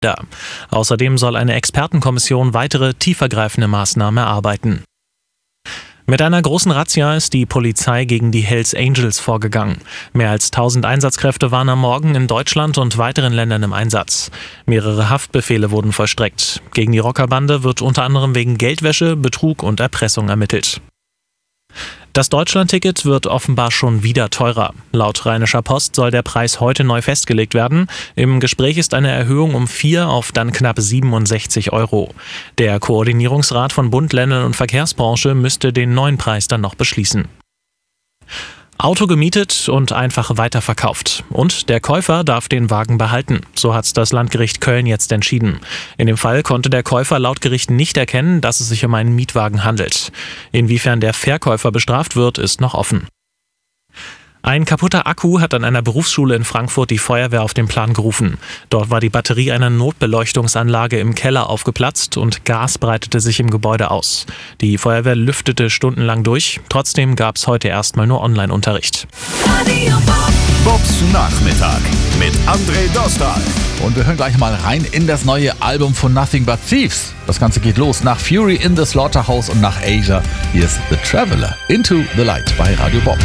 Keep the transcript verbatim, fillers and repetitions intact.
Außerdem soll eine Expertenkommission weitere tiefergreifende Maßnahmen erarbeiten. Mit einer großen Razzia ist die Polizei gegen die Hells Angels vorgegangen. Mehr als tausend Einsatzkräfte waren am Morgen in Deutschland und weiteren Ländern im Einsatz. Mehrere Haftbefehle wurden vollstreckt. Gegen die Rockerbande wird unter anderem wegen Geldwäsche, Betrug und Erpressung ermittelt. Das Deutschlandticket wird offenbar schon wieder teurer. Laut Rheinischer Post soll der Preis heute neu festgelegt werden. Im Gespräch ist eine Erhöhung um vier auf dann knapp siebenundsechzig Euro. Der Koordinierungsrat von Bund, Ländern und Verkehrsbranche müsste den neuen Preis dann noch beschließen. Auto gemietet und einfach weiterverkauft. Und der Käufer darf den Wagen behalten. So hat das Landgericht Köln jetzt entschieden. In dem Fall konnte der Käufer laut Gericht nicht erkennen, dass es sich um einen Mietwagen handelt. Inwiefern der Verkäufer bestraft wird, ist noch offen. Ein kaputter Akku hat an einer Berufsschule in Frankfurt die Feuerwehr auf den Plan gerufen. Dort war die Batterie einer Notbeleuchtungsanlage im Keller aufgeplatzt und Gas breitete sich im Gebäude aus. Die Feuerwehr lüftete stundenlang durch. Trotzdem gab es heute erstmal nur Online-Unterricht. Bobs Nachmittag mit André Dostal. Und wir hören gleich mal rein in das neue Album von Nothing But Thieves. Das Ganze geht los nach Fury in the Slaughterhouse und nach Asia. Hier ist The Traveler, Into the Light bei Radio Bob.